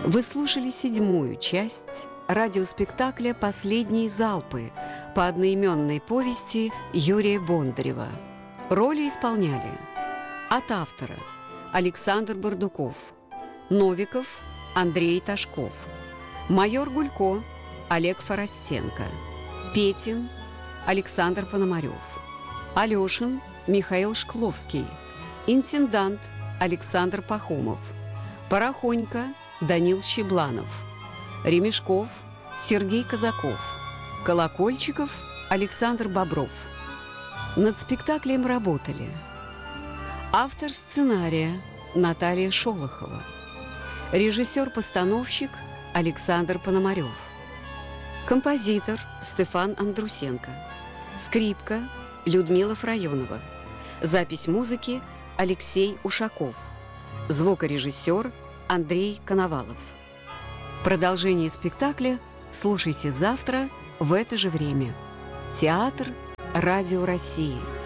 Вы слушали 7-ю часть радиоспектакля «Последние залпы» по одноименной повести Юрия Бондарева. Роли исполняли от автора Александр Бардуков, Новиков Андрей Ташков, майор Гулько Олег Форостенко, Петин Александр Пономарев, Алешин Михаил Шкловский, интендант Александр Пахомов, Порохонько Данил Щебланов, Ремешков Сергей Казаков, Колокольчиков Александр Бобров. Над спектаклем работали автор сценария Наталья Шолохова, режиссер-постановщик Александр Пономарев, композитор Стефан Андрусенко, скрипка Людмила Фрайонова, запись музыки Алексей Ушаков, звукорежиссер Андрей Коновалов. Продолжение спектакля слушайте завтра в это же время. Театр Радио России.